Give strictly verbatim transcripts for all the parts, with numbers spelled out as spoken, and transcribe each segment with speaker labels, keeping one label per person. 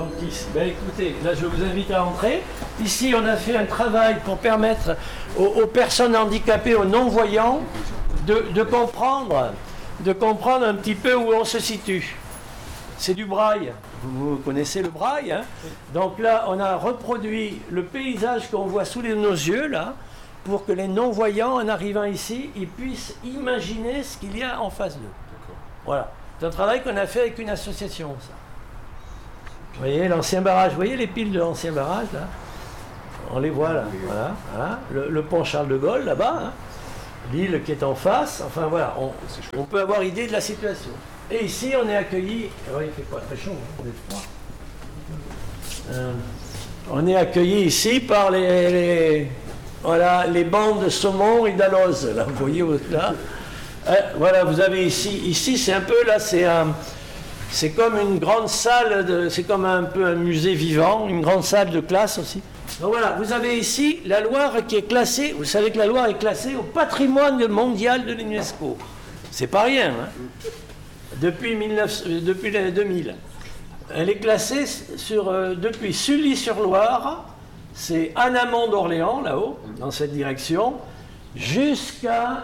Speaker 1: Donc, ici, ben, écoutez, là je vous invite à entrer. Ici, on a fait un travail pour permettre aux, aux personnes handicapées, aux non-voyants, de, de comprendre, de comprendre un petit peu où on se situe. C'est du braille. Vous connaissez le braille, hein? Donc là, on a reproduit le paysage qu'on voit sous les, nos yeux, là, pour que les non-voyants, en arrivant ici, ils puissent imaginer ce qu'il y a en face d'eux. Voilà. C'est un travail qu'on a fait avec une association, ça. Vous voyez l'ancien barrage, vous voyez les piles de l'ancien barrage, là? On les voit, là. Voilà. Voilà. Le, le pont Charles de Gaulle, là-bas, hein? L'île qui est en face. Enfin, voilà. On, on peut avoir idée de la situation. Et ici, on est accueillis. Alors, il ne fait pas très chaud, hein, on est froid. Euh, on est accueillis ici par les, les, voilà, les bandes de saumon et d'alose. Là, vous voyez là. Euh, voilà, vous avez ici. Ici, c'est un peu là, c'est un, c'est comme une grande salle. De, c'est comme un peu un musée vivant, une grande salle de classe aussi. Donc voilà, vous avez ici la Loire qui est classée. Vous savez que la Loire est classée au patrimoine mondial de l'UNESCO. C'est pas rien, hein. Depuis, mille neuf cents, depuis deux mille. Elle est classée sur, euh, depuis Sully-sur-Loire, c'est en amont d'Orléans, là-haut, dans cette direction, jusqu'à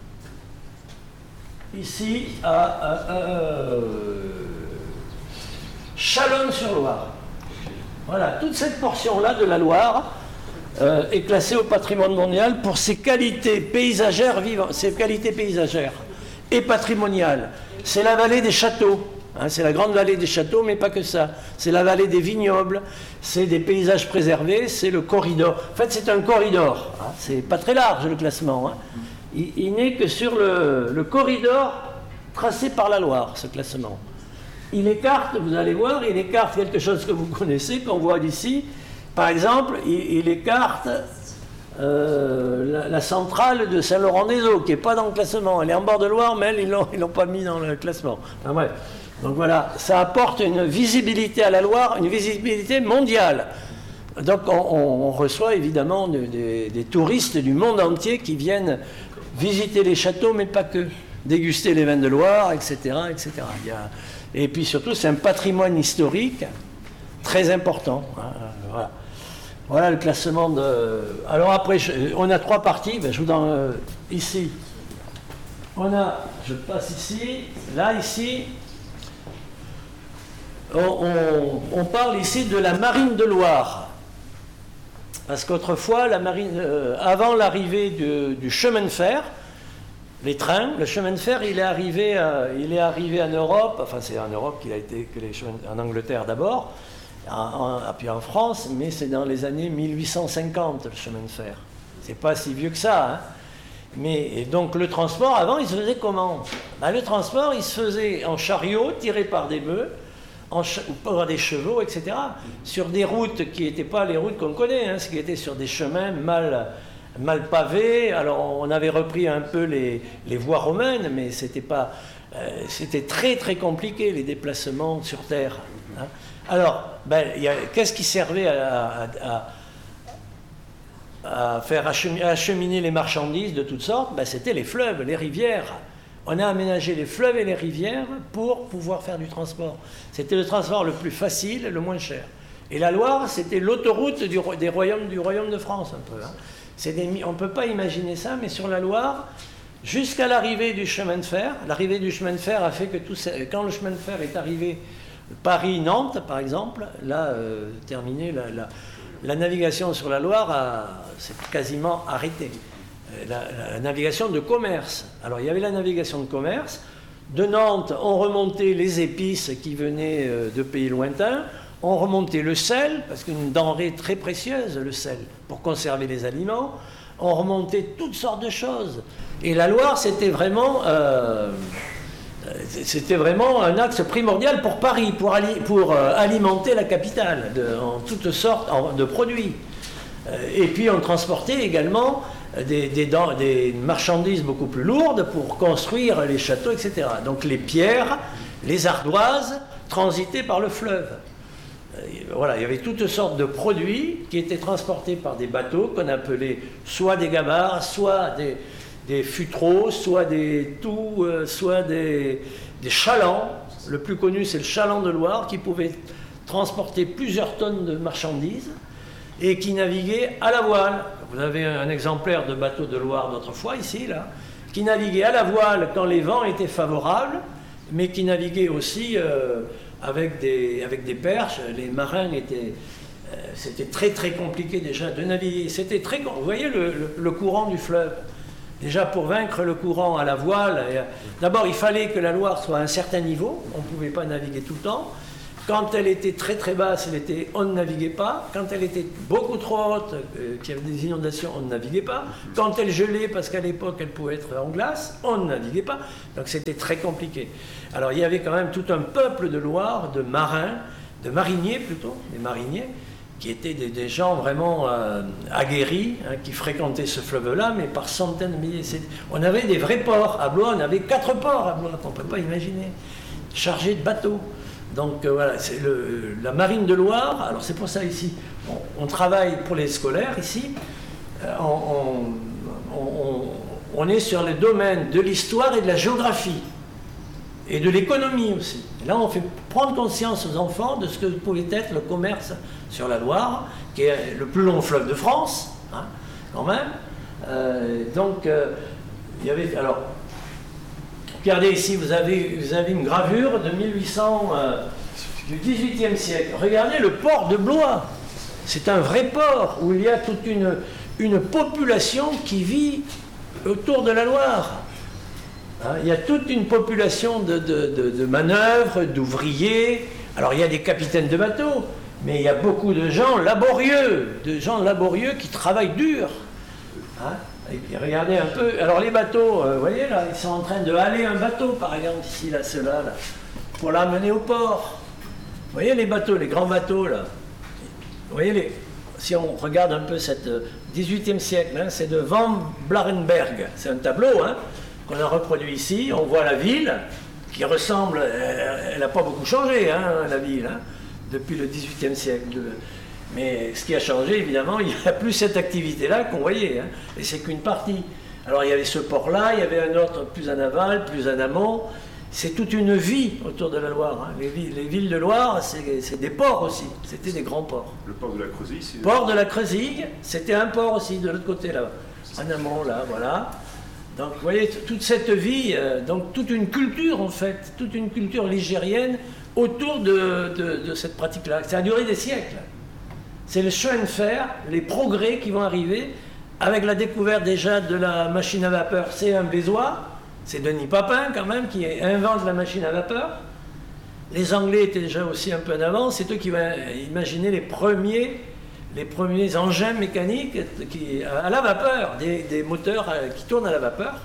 Speaker 1: ici, à, à, à euh, Chalonnes-sur-Loire. Voilà, toute cette portion-là de la Loire euh, est classée au patrimoine mondial pour ses qualités paysagères vivantes, ses qualités paysagères et patrimoniales. C'est la vallée des châteaux, hein, c'est la grande vallée des châteaux, mais pas que ça. C'est la vallée des vignobles, c'est des paysages préservés, c'est le corridor. En fait, c'est un corridor, hein, c'est pas très large le classement. Hein. Il, il n'est que sur le, le corridor tracé par la Loire, ce classement. Il écarte, vous allez voir, il écarte quelque chose que vous connaissez, qu'on voit d'ici. Par exemple, il, il écarte... Euh, la, la centrale de Saint-Laurent-des-Eaux, qui n'est pas dans le classement. Elle est en bord de Loire, mais elle, ils ne l'ont pas mis dans le classement. Enfin, bref. Donc voilà, ça apporte une visibilité à la Loire, une visibilité mondiale. Donc on, on, on reçoit évidemment de, de, des touristes du monde entier qui viennent visiter les châteaux, mais pas que. Déguster les vins de Loire, et cetera et cetera. Il y a, et puis surtout, c'est un patrimoine historique très important. Hein, voilà. Voilà le classement de... Alors après, je... on a trois parties. Ben, je vous donne euh, ici. On a... Je passe ici, là, ici. On, on, on parle ici de la marine de Loire. Parce qu'autrefois, la marine, euh, avant l'arrivée du, du chemin de fer, les trains, le chemin de fer, il est arrivé, à, il est arrivé en Europe. Enfin, c'est en Europe qu'il a été... Que les chemins, en Angleterre d'abord. En, en, puis en France, mais c'est dans les années mille huit cent cinquante, le chemin de fer. C'est pas si vieux que ça. Hein. Mais, et donc le transport, avant, il se faisait comment? Ben, le transport, il se faisait en chariot, tiré par des bœufs, en ou par des chevaux, et cetera. Sur des routes qui n'étaient pas les routes qu'on connaît, hein, ce qui était sur des chemins mal, mal pavés. Alors on avait repris un peu les, les voies romaines, mais c'était pas, euh, c'était très très compliqué, les déplacements sur terre. Hein. Alors, ben, qu'est-ce qui servait à, à, à, à faire acheminer, à acheminer les marchandises de toutes sortes? Ben, c'était les fleuves, les rivières. On a aménagé les fleuves et les rivières pour pouvoir faire du transport. C'était le transport le plus facile, le moins cher. Et la Loire, c'était l'autoroute du, des royaumes, du royaume de France, un peu. Hein. C'est des, on ne peut pas imaginer ça, mais sur la Loire, jusqu'à l'arrivée du chemin de fer, l'arrivée du chemin de fer a fait que tout ça, quand le chemin de fer est arrivé... Paris-Nantes, par exemple, là, euh, terminé, la, la, la navigation sur la Loire s'est quasiment arrêtée. La, la, la navigation de commerce. Alors, il y avait la navigation de commerce. De Nantes, on remontait les épices qui venaient euh, de pays lointains. On remontait le sel, parce qu'une denrée très précieuse, le sel, pour conserver les aliments. On remontait toutes sortes de choses. Et la Loire, c'était vraiment... Euh, C'était vraiment un axe primordial pour Paris, pour, ali, pour euh, alimenter la capitale de, en toutes sortes en, de produits. Euh, et puis on transportait également des, des, des marchandises beaucoup plus lourdes pour construire les châteaux, et cetera. Donc les pierres, les ardoises transitaient par le fleuve. Euh, voilà, il y avait toutes sortes de produits qui étaient transportés par des bateaux qu'on appelait soit des gabarres, soit des... des futreaux, soit des toux, euh, soit des, des chalands. Le plus connu, c'est le chaland de Loire, qui pouvait transporter plusieurs tonnes de marchandises et qui naviguaient à la voile. Vous avez un exemplaire de bateau de Loire d'autrefois, ici, là, qui naviguait à la voile quand les vents étaient favorables, mais qui naviguait aussi euh, avec, des, avec des perches. Les marins étaient... Euh, c'était très très compliqué déjà de naviguer. C'était très... Vous voyez le, le, le courant du fleuve. Déjà, pour vaincre le courant à la voile, euh, d'abord, il fallait que la Loire soit à un certain niveau. On ne pouvait pas naviguer tout le temps. Quand elle était très très basse, elle était, on ne naviguait pas. Quand elle était beaucoup trop haute, euh, qu'il y avait des inondations, on ne naviguait pas. Quand elle gelait, parce qu'à l'époque elle pouvait être en glace, on ne naviguait pas. Donc c'était très compliqué. Alors il y avait quand même tout un peuple de Loire, de marins, de mariniers plutôt, des mariniers, qui étaient des, des gens vraiment euh, aguerris, hein, qui fréquentaient ce fleuve-là, mais par centaines de milliers. On avait des vrais ports. À Blois, on avait quatre ports à Blois, qu'on ne peut pas imaginer, chargés de bateaux. Donc euh, voilà, c'est le, la marine de Loire. Alors c'est pour ça ici, on, on travaille pour les scolaires ici. Euh, on, on, on, on est sur le domaine de l'histoire et de la géographie et de l'économie aussi. Et là, on fait prendre conscience aux enfants de ce que pouvait être le commerce sur la Loire, qui est le plus long fleuve de France, hein, quand même. Euh, donc euh, il y avait alors. Regardez ici, vous avez, vous avez une gravure de mille huit cents, euh, du dix-huitième siècle. Regardez le port de Blois. C'est un vrai port où il y a toute une, une population qui vit autour de la Loire. Hein, il y a toute une population de, de, de, de manœuvres, d'ouvriers. Alors il y a des capitaines de bateaux, mais il y a beaucoup de gens laborieux, de gens laborieux qui travaillent dur. Hein. Et regardez un peu, alors les bateaux, euh, vous voyez là, ils sont en train de haler un bateau par exemple ici, là, ceux-là, là, pour l'amener au port. Vous voyez les bateaux, les grands bateaux là. Vous voyez, les, si on regarde un peu cette euh, dix-huitième siècle, hein, c'est de Van Blarenberg, c'est un tableau hein, qu'on a reproduit ici, on voit la ville qui ressemble, elle n'a pas beaucoup changé hein, la ville, hein, depuis le dix-huitième siècle. De, Mais ce qui a changé, évidemment, il n'y a plus cette activité-là qu'on voyait, hein, et c'est qu'une partie. Alors il y avait ce port-là, il y avait un autre plus en aval, plus en amont. C'est toute une vie autour de la Loire. Hein. Les, villes, les villes de Loire, c'est des ports aussi, c'était des grands ports.
Speaker 2: Le port de la Creusille, c'est...
Speaker 1: Port de la Creusille, c'était un port aussi, de l'autre côté, là, en amont, là, voilà. Donc vous voyez, toute cette vie, euh, donc toute une culture, en fait, toute une culture ligérienne autour de, de, de cette pratique-là. Ça a duré des siècles. C'est le chemin de fer, les progrès qui vont arriver avec la découverte déjà de la machine à vapeur. C'est un Bézois, c'est Denis Papin quand même qui invente la machine à vapeur. Les Anglais étaient déjà aussi un peu en avance, c'est eux qui vont imaginer les premiers, les premiers engins mécaniques qui, à la vapeur, des, des moteurs qui tournent à la vapeur.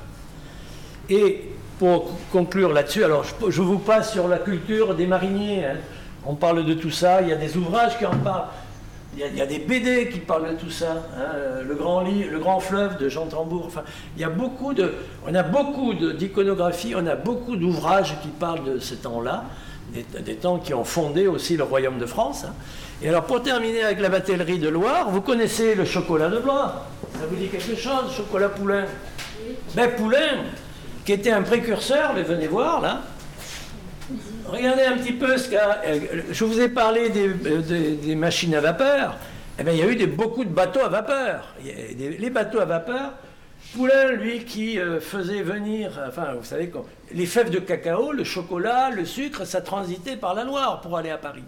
Speaker 1: Et pour conclure là-dessus, alors je, je vous passe sur la culture des mariniers. Hein. On parle de tout ça, il y a des ouvrages qui en parlent. Il y, a, il y a des B D qui parlent de tout ça, hein, le, grand lit, le grand fleuve de Jean Tambour. Enfin, il y a beaucoup de, on a beaucoup d'iconographie, on a beaucoup d'ouvrages qui parlent de ce temps-là, des, des temps qui ont fondé aussi le royaume de France. Hein. Et alors, pour terminer avec la batellerie de Loire, vous connaissez le chocolat de Blois. Ça vous dit quelque chose, chocolat Poulain? Ben Poulain, qui était un précurseur, mais venez voir là. Regardez un petit peu ce qu'a... Je vous ai parlé des, des, des machines à vapeur. Eh bien, il y a eu des, beaucoup de bateaux à vapeur. Il y a des, les bateaux à vapeur, Poulain, lui, qui euh, faisait venir... Enfin, vous savez, quand, les fèves de cacao, le chocolat, le sucre, ça transitait par la Loire pour aller à Paris.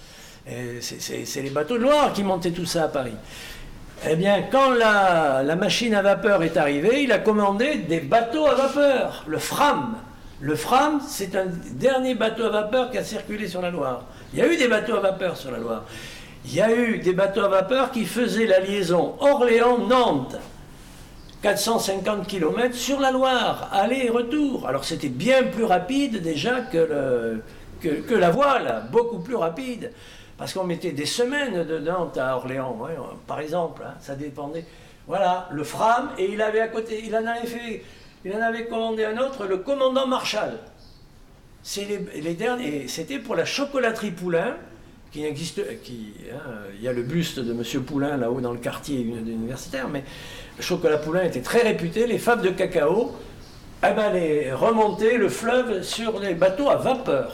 Speaker 1: C'est les bateaux de Loire qui montaient tout ça à Paris. Eh bien, quand la, la machine à vapeur est arrivée, il a commandé des bateaux à vapeur, le Fram. Le Fram, c'est un dernier bateau à vapeur qui a circulé sur la Loire. Il y a eu des bateaux à vapeur sur la Loire. Il y a eu des bateaux à vapeur qui faisaient la liaison Orléans-Nantes, quatre cent cinquante kilomètres sur la Loire, aller et retour. Alors c'était bien plus rapide déjà que, le, que, que la voile, beaucoup plus rapide. Parce qu'on mettait des semaines de Nantes à Orléans, ouais, par exemple, hein, ça dépendait. Voilà, le Fram, et il avait à côté, il en avait fait... Il en avait commandé un autre, le commandant Marshall. C'est les, les derniers. C'était pour la chocolaterie Poulain, qui n'existe. Qui, hein, il y a le buste de M. Poulain là-haut dans le quartier universitaire, mais le chocolat Poulain était très réputé. Les fables de cacao, eh ben, les remontaient le fleuve sur les bateaux à vapeur.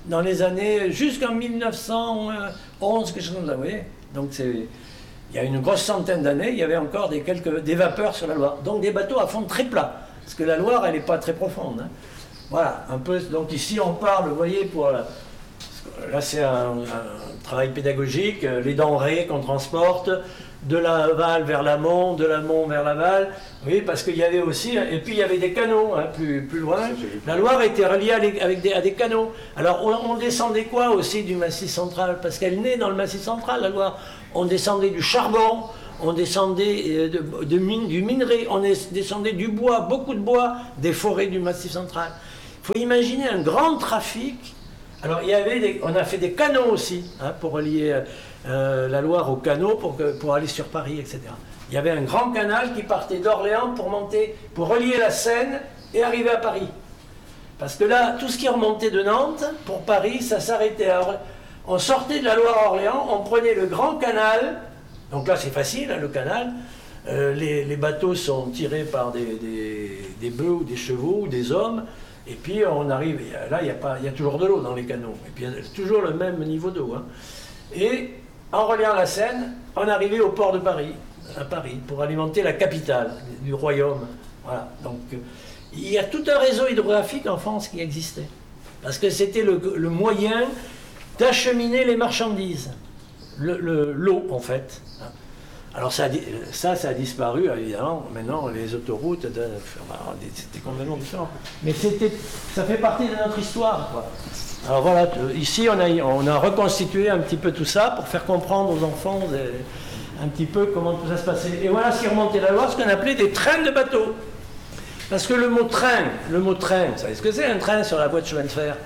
Speaker 1: dans les années jusqu'en mille neuf cent onze, quelque chose comme ça, vous voyez. Donc c'est, il y a une grosse centaine d'années, il y avait encore des, quelques, des vapeurs sur la Loire. Donc des bateaux à fond très plat, parce que la Loire, elle n'est pas très profonde. Hein. Voilà, un peu. Donc ici, on parle, vous voyez, pour la, là c'est un, un travail pédagogique, les denrées qu'on transporte, de l'aval vers l'amont, de l'amont vers l'aval, oui, parce qu'il y avait aussi, et puis il y avait des canaux, hein, plus, plus loin. La Loire était reliée à, les, avec des, à des canaux. Alors on, on descendait quoi aussi du Massif central? Parce qu'elle naît dans le Massif central, la Loire. On descendait du charbon, on descendait de, de mine, du minerai, on descendait du bois, beaucoup de bois, des forêts du Massif central. Il faut imaginer un grand trafic. Alors il y avait des, on a fait des canaux aussi, hein, pour relier euh, la Loire aux canaux pour, que, pour aller sur Paris, et cetera. Il y avait un grand canal qui partait d'Orléans pour monter, pour relier la Seine et arriver à Paris. Parce que là, tout ce qui remontait de Nantes pour Paris, ça s'arrêtait. On sortait de la Loire à Orléans, on prenait le grand canal, donc là c'est facile, hein, le canal. Euh, les, les bateaux sont tirés par des, des, des bœufs ou des chevaux ou des hommes. Et puis on arrive, là il y a, pas, il y a toujours de l'eau dans les canaux, et puis il y a toujours le même niveau d'eau. Hein. Et en reliant la Seine, on arrivait au port de Paris, à Paris, pour alimenter la capitale du royaume. Voilà. Donc il y a tout un réseau hydrographique en France qui existait, parce que c'était le, le moyen d'acheminer les marchandises, l'eau le, l'eau en fait. Alors ça, ça, ça a disparu, évidemment. Maintenant, les autoroutes, c'était complètement différent. Mais ça fait partie de notre histoire, quoi. Alors voilà, ici, on a, on a reconstitué un petit peu tout ça pour faire comprendre aux enfants un petit peu comment tout ça se passait. Et voilà ce qui remontait la Loire, ce qu'on appelait des trains de bateaux. Parce que le mot train, le mot train, vous savez ce que c'est un train sur la voie de chemin de fer?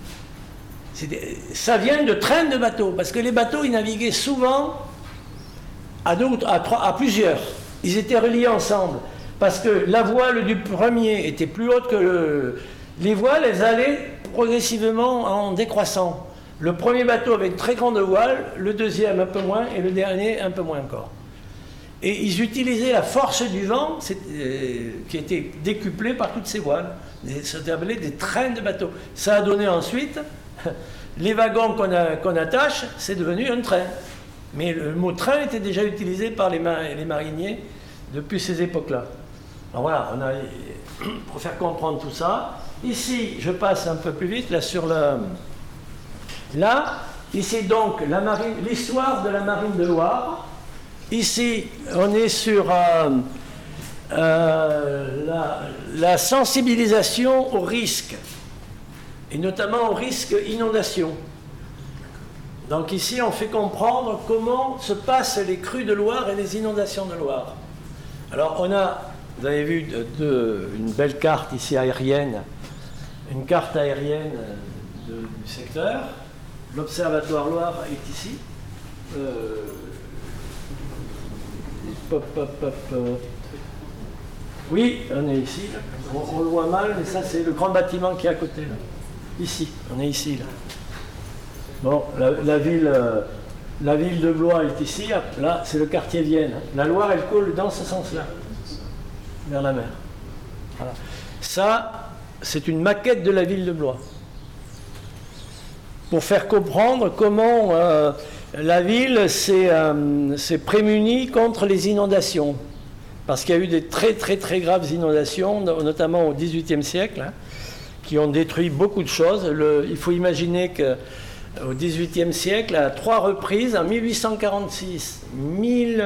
Speaker 1: Des, ça vient de train de bateaux, parce que les bateaux, ils naviguaient souvent à, deux, à, trois, à plusieurs. Ils étaient reliés ensemble, parce que la voile du premier était plus haute que le... Les voiles, elles allaient progressivement en décroissant. Le premier bateau avait une très grande voile, le deuxième un peu moins, et le dernier un peu moins encore. Et ils utilisaient la force du vent, euh, qui était décuplée par toutes ces voiles. C'était appelé des trains de bateaux. Ça a donné ensuite, les wagons qu'on qu'on attache, c'est devenu un train. Mais le mot train était déjà utilisé par les, mar les mariniers depuis ces époques-là. Alors voilà, on a, pour faire comprendre tout ça, ici, je passe un peu plus vite, là sur le... Là, ici donc l'histoire de la marine de Loire. Ici, on est sur euh, euh, la, la sensibilisation au risque, et notamment au risque inondation. Donc ici, on fait comprendre comment se passent les crues de Loire et les inondations de Loire. Alors on a, vous avez vu de, de, une belle carte ici aérienne, une carte aérienne de, du secteur. L'Observatoire Loire est ici. Euh, pop, pop, pop, pop. Oui, on est ici. On, on le voit mal, mais ça c'est le grand bâtiment qui est à côté. Là. Ici, on est ici. Là. Bon, la, la, ville, euh, la ville de Blois est ici. Là, c'est le quartier Vienne. La Loire, elle coule dans ce sens-là, vers la mer. Voilà. Ça, c'est une maquette de la ville de Blois. Pour faire comprendre comment euh, la ville s'est euh, prémunie contre les inondations. Parce qu'il y a eu des très très très graves inondations, notamment au dix-huitième siècle, hein, qui ont détruit beaucoup de choses. Le, il faut imaginer qu'au dix-huitième siècle, à trois reprises, en mille huit cent quarante-six, mille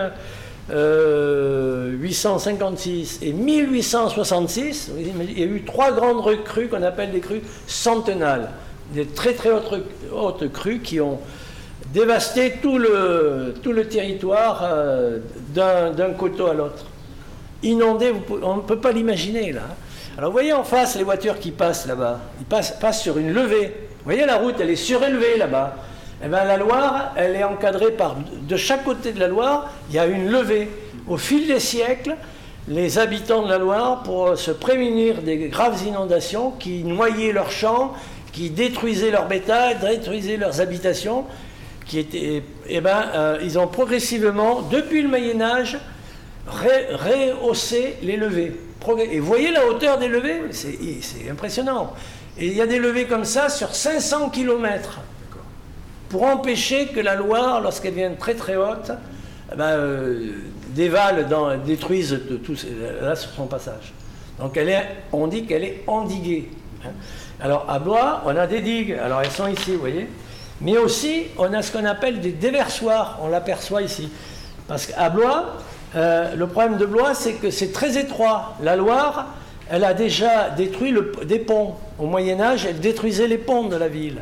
Speaker 1: huit cent cinquante-six et mille huit cent soixante-six, il y a eu trois grandes crues qu'on appelle des crues centennales. Des très très hautes, hautes crues qui ont dévasté tout le, tout le territoire euh, d'un coteau à l'autre. Inondé, vous, on ne peut pas l'imaginer là. Alors vous voyez en face les voitures qui passent là-bas, ils passent, passent sur une levée. Vous voyez la route, elle est surélevée là-bas. Et bien la Loire, elle est encadrée par, de chaque côté de la Loire, il y a une levée. Au fil des siècles, les habitants de la Loire, pour se prémunir des graves inondations qui noyaient leurs champs, qui détruisaient leur bétail, détruisaient leurs habitations, qui étaient, eh ben, euh, ils ont progressivement, depuis le Moyen-Âge, ré, rehaussé les levées. Et vous voyez la hauteur des levées, c'est impressionnant. Et il y a des levées comme ça sur cinq cents kilomètres pour empêcher que la Loire, lorsqu'elle vient très très haute, eh ben, euh, dévale, dans, détruise de tout, là sur son passage. Donc elle est, on dit qu'elle est endiguée. Hein. Alors à Blois, on a des digues, alors elles sont ici, vous voyez. Mais aussi, on a ce qu'on appelle des déversoirs, on l'aperçoit ici. Parce qu'à Blois, euh, le problème de Blois, c'est que c'est très étroit. La Loire, elle a déjà détruit le, des ponts. Au Moyen-Âge, elle détruisait les ponts de la ville.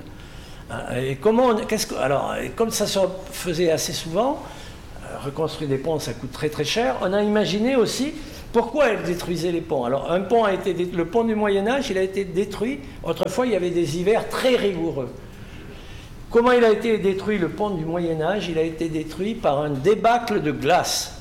Speaker 1: Et comment, qu'est-ce que, alors, comme ça se faisait assez souvent, reconstruire des ponts, ça coûte très très cher, on a imaginé aussi pourquoi elle détruisait les ponts. Alors, un pont a été, le pont du Moyen-Âge, il a été détruit. Autrefois, il y avait des hivers très rigoureux. Comment il a été détruit, le pont du Moyen-Âge? Il a été détruit par un débâcle de glace.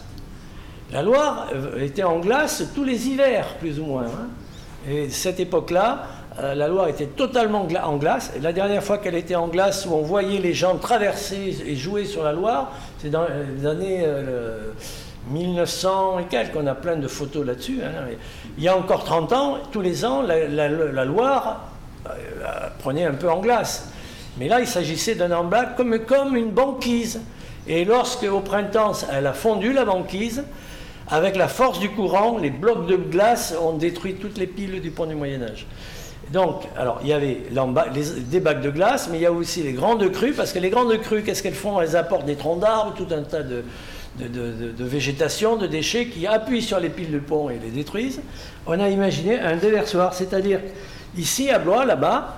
Speaker 1: La Loire était en glace tous les hivers, plus ou moins. Hein. Et cette époque-là, euh, la Loire était totalement gla en glace. Et la dernière fois qu'elle était en glace, où on voyait les gens traverser et jouer sur la Loire, c'est dans les années euh, mille neuf cents et quelques. On a plein de photos là-dessus. Hein. Il y a encore trente ans, tous les ans, la, la, la Loire euh, prenait un peu en glace. Mais là, il s'agissait d'un embâcle comme, comme une banquise. Et lorsque, au printemps, elle a fondu, la banquise, avec la force du courant, les blocs de glace ont détruit toutes les piles du pont du Moyen-Âge. Donc, alors, il y avait les, des bacs de glace, mais il y a aussi les grandes crues, parce que les grandes crues, qu'est-ce qu'elles font? Elles apportent des troncs d'arbres, tout un tas de, de, de, de, de végétation, de déchets qui appuient sur les piles du pont et les détruisent. On a imaginé un déversoir, c'est-à-dire, ici, à Blois, là-bas,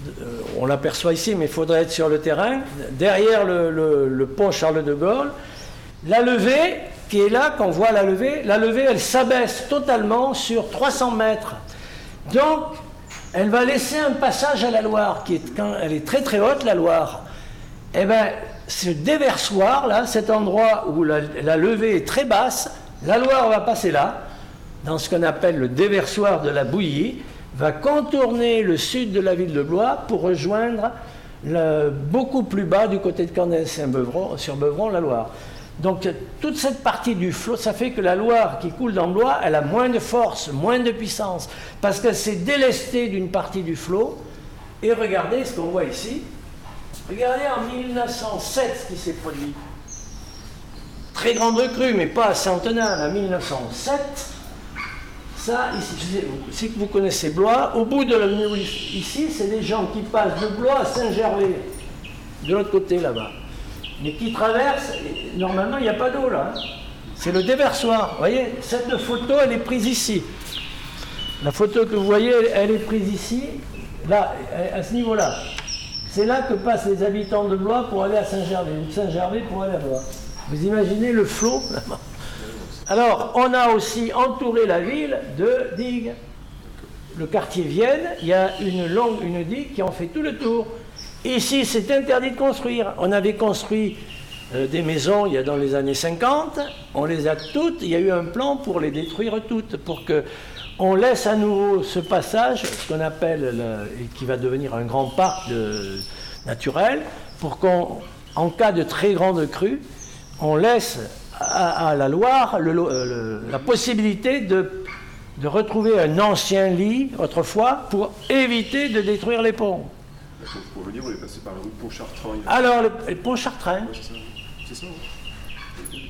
Speaker 1: on l'aperçoit ici, mais il faudrait être sur le terrain, derrière le, le, le pont Charles de Gaulle, la levée qui est là, qu'on voit la levée, la levée, elle s'abaisse totalement sur trois cents mètres. Donc, elle va laisser un passage à la Loire, qui est, quand elle est très très haute, la Loire. Eh bien, ce déversoir, là, cet endroit où la, la levée est très basse, la Loire va passer là, dans ce qu'on appelle le déversoir de la Bouillie, va contourner le sud de la ville de Blois pour rejoindre le, beaucoup plus bas du côté de Cornel-Saint-Beuvron, sur Beuvron, la Loire. Donc toute cette partie du flot, ça fait que la Loire qui coule dans Blois, elle a moins de force, moins de puissance, parce qu'elle s'est délestée d'une partie du flot. Et regardez ce qu'on voit ici. Regardez en mille neuf cent sept ce qui s'est produit. Très grande crue, mais pas à Centenaire, en mille neuf cent sept. Ça, ici, je sais, si vous connaissez Blois, au bout de l'avenue ici, c'est des gens qui passent de Blois à Saint-Gervais, de l'autre côté là-bas, mais qui traversent, normalement il n'y a pas d'eau là, hein. C'est le déversoir. Vous voyez, cette photo, elle est prise ici. La photo que vous voyez, elle est prise ici, là, à ce niveau-là. C'est là que passent les habitants de Blois pour aller à Saint-Gervais, ou de Saint-Gervais pour aller à Blois. Vous imaginez le flot là-bas. Alors, on a aussi entouré la ville de digues. Le quartier Vienne, il y a une longue, une digue qui en fait tout le tour. Ici, c'est interdit de construire. On avait construit euh, des maisons il y a dans les années cinquante, on les a toutes, il y a eu un plan pour les détruire toutes, pour qu'on laisse à nouveau ce passage, ce qu'on appelle, le, qui va devenir un grand parc de, naturel, pour qu'en en cas de très grande crue, on laisse à, à la Loire le, le, la possibilité de, de retrouver un ancien lit, autrefois, pour éviter de détruire les ponts.
Speaker 2: Pour venir, on est passé par la route Pont-Chartrain.
Speaker 1: Alors, le, le Pont-Chartrain.
Speaker 2: Ouais, c'est ça. C'est ça, hein.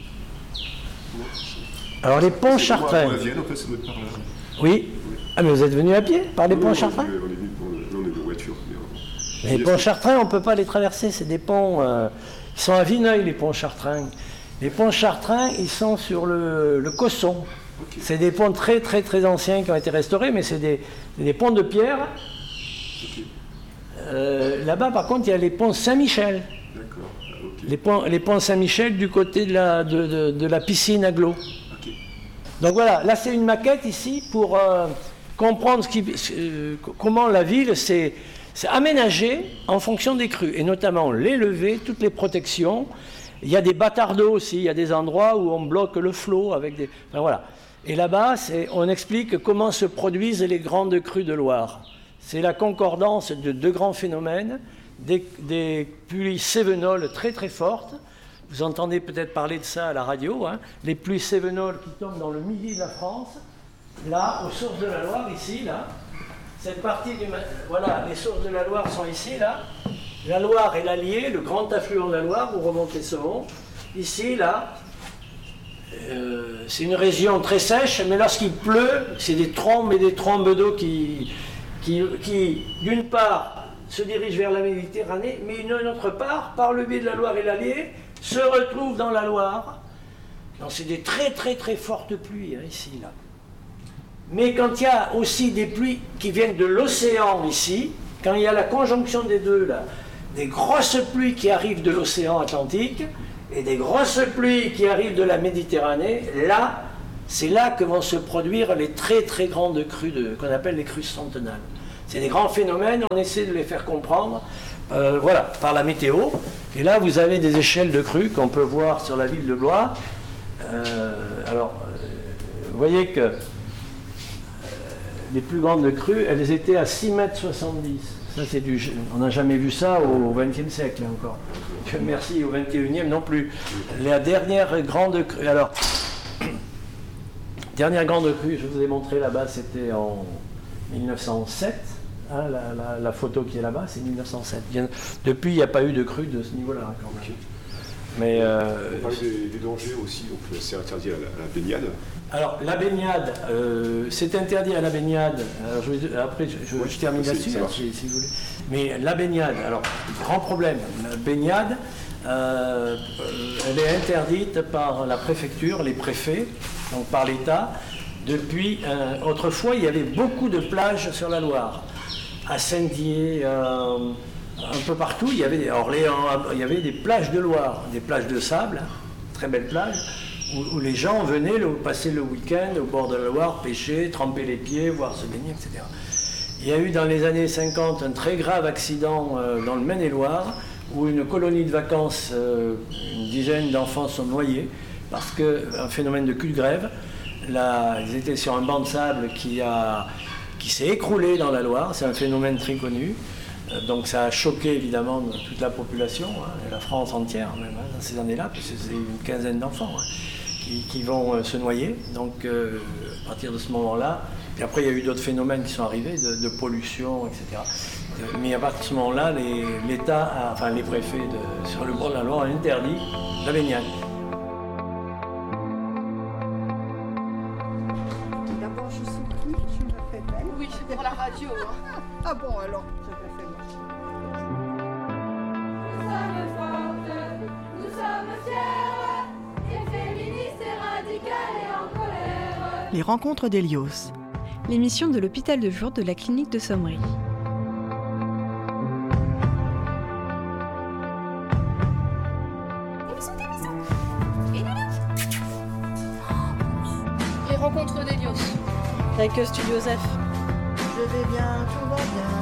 Speaker 1: Alors, les ponts Chartrain.
Speaker 2: On Vienne, en fait, ça doit être par là.
Speaker 1: Oui. oui. Ah, mais vous êtes venu à pied par les ponts Chartrain?
Speaker 2: On est venu pour. Là, on est de voiture.
Speaker 1: Mais les ponts Chartrain, on ne peut pas les traverser. C'est des ponts. Euh, ils sont à Vineuil, les ponts Chartrain. Les ponts Chartrain, ils sont sur le, le Cosson. Okay. C'est des ponts très, très, très anciens qui ont été restaurés, mais c'est des, des ponts de pierre. Okay. Euh, Là-bas, par contre, il y a les ponts Saint-Michel.
Speaker 2: D'accord. Okay.
Speaker 1: Les ponts, les ponts Saint-Michel du côté de la, de, de, de la piscine à Glos.
Speaker 2: Okay.
Speaker 1: Donc voilà, là c'est une maquette ici pour euh, comprendre ce qui, euh, comment la ville s'est aménagée en fonction des crues, et notamment les levées, toutes les protections. Il y a des bâtards d'eau aussi, il y a des endroits où on bloque le flot avec des... Enfin, voilà. Et là-bas, on explique comment se produisent les grandes crues de Loire. C'est la concordance de deux grands phénomènes, des, des pluies cévenoles très très fortes. Vous entendez peut-être parler de ça à la radio, hein. Les pluies cévenoles qui tombent dans le midi de la France, là, aux sources de la Loire, ici, là. cette partie du... Voilà, les sources de la Loire sont ici, là. La Loire et l'Allier, le grand affluent de la Loire, où remonte les saumons. Ici, là, euh, c'est une région très sèche, mais lorsqu'il pleut, c'est des trombes et des trombes d'eau qui, qui, qui d'une part, se dirigent vers la Méditerranée, mais d'une autre part, par le biais de la Loire et l'Allier, se retrouvent dans la Loire. Donc c'est des très très très fortes pluies, hein, ici, là. Mais quand il y a aussi des pluies qui viennent de l'océan, ici, quand il y a la conjonction des deux, là, des grosses pluies qui arrivent de l'océan Atlantique et des grosses pluies qui arrivent de la Méditerranée, là, c'est là que vont se produire les très très grandes crues de, qu'on appelle les crues centenales. C'est des grands phénomènes, on essaie de les faire comprendre, euh, voilà, par la météo. Et là, vous avez des échelles de crues qu'on peut voir sur la ville de Blois. Euh, alors, euh, vous voyez que euh, les plus grandes crues, elles étaient à six mètres soixante-dix. Ça, c'est du, on n'a jamais vu ça au vingtième siècle, hein, encore. Dieu merci, au vingt et unième non plus. La dernière grande crue, alors, dernière grande crue, je vous ai montré là-bas, c'était en mille neuf cent sept. Hein, la, la, la photo qui est là-bas, c'est mille neuf cent sept. Depuis, il n'y a pas eu de crue de ce niveau-là, hein, quand même. Mais, euh,
Speaker 2: on parlait des, des dangers aussi, donc c'est interdit à la, à la baignade.
Speaker 1: Alors, la baignade, euh, c'est interdit à la baignade. Alors, je, après, je, je,
Speaker 2: ouais,
Speaker 1: je termine là-dessus, hein, si, si vous voulez. Mais la baignade, alors, grand problème. La baignade, euh, elle est interdite par la préfecture, les préfets, donc par l'État. Depuis, euh, autrefois, il y avait beaucoup de plages sur la Loire. À Saint-Dié, euh, un peu partout, il y avait des, Orléans, il y avait des plages de Loire, des plages de sable, très belles plages, où, où les gens venaient le, passer le week-end au bord de la Loire, pêcher, tremper les pieds, voir se baigner, et cetera. Il y a eu dans les années cinquante un très grave accident euh, dans le Maine-et-Loire, où une colonie de vacances, euh, une dizaine d'enfants sont noyés, parce qu'un phénomène de cul de grève, là, ils étaient sur un banc de sable qui a... qui s'est écroulé dans la Loire, c'est un phénomène très connu, euh, donc ça a choqué évidemment toute la population, hein, et la France entière même, hein, dans ces années-là, puisque c'est une quinzaine d'enfants hein, qui, qui vont euh, se noyer, donc euh, à partir de ce moment-là, puis après il y a eu d'autres phénomènes qui sont arrivés, de, de pollution, et cetera. Euh, mais à partir de ce moment-là, l'État, enfin les préfets de, sur le bord de la Loire ont interdit la baignade.
Speaker 3: D'abord, je suis qui? Je m'appelle Belle.
Speaker 4: Oui, c'est pour la radio. Hein.
Speaker 3: Ah bon, alors, ça m'a fait marcher.
Speaker 5: Nous sommes fortes, nous sommes fières, et féministes et radicales et en colère.
Speaker 6: Les rencontres d'Hélios.
Speaker 7: L'émission de l'hôpital de jour de la clinique de Sommery.
Speaker 4: Les rencontres d'Hélios.
Speaker 7: Avec Studio Zef.
Speaker 3: Je vais bien, tout va bien.